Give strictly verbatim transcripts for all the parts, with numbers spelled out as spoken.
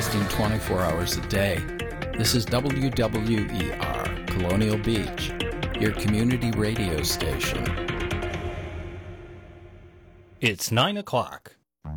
broadcasting twenty-four hours a day. This is W W E R, Colonial Beach, your community radio station. It's nine o'clock.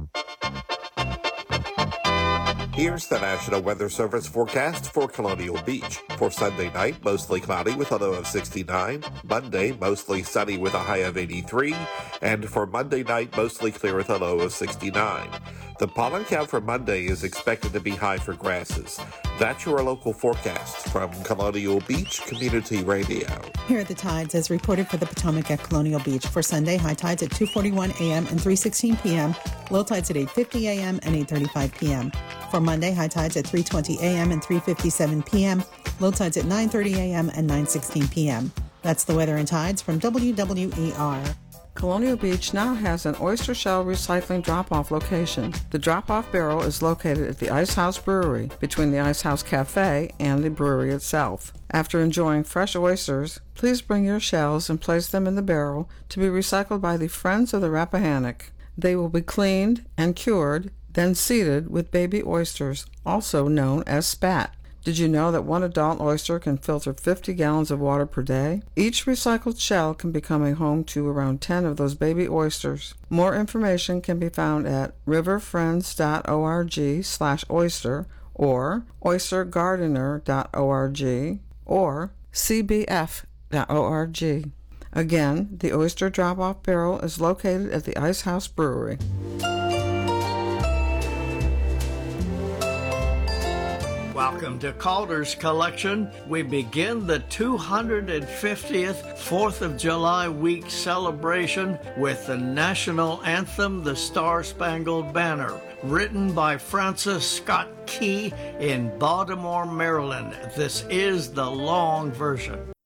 Here's the National Weather Service forecast for Colonial Beach. For Sunday night, mostly cloudy with a low of sixty-nine. Monday, mostly sunny with a high of eighty-three. And for Monday night, mostly clear with a low of sixty-nine. The pollen count for Monday is expected to be high for grasses. That's your local forecast from Colonial Beach Community Radio. Here are the tides as reported for the Potomac at Colonial Beach. For Sunday, high tides at two forty-one a.m. and three sixteen p.m., low tides at eight fifty a.m. and eight thirty-five p.m. For Monday, high tides at three twenty a.m. and three fifty-seven p.m., low tides at nine thirty a.m. and nine sixteen p.m. That's the weather and tides from W W E R. Colonial Beach now has an oyster shell recycling drop-off location. The drop-off barrel is located at the Ice House Brewery, between the Ice House Cafe and the brewery itself. After enjoying fresh oysters, please bring your shells and place them in the barrel to be recycled by the Friends of the Rappahannock. They will be cleaned and cured, then seeded with baby oysters, also known as spat. Did you know that one adult oyster can filter fifty gallons of water per day? Each recycled shell can become a home to around ten of those baby oysters. More information can be found at riverfriends.org slash oyster or oystergardener.org or c b f dot org. Again, the oyster drop-off barrel is located at the Ice House Brewery. Welcome to Calder's Collection. We begin the two hundred fiftieth fourth of July week celebration with the national anthem, The Star-Spangled Banner, written by Francis Scott Key in Baltimore, Maryland. This is the long version.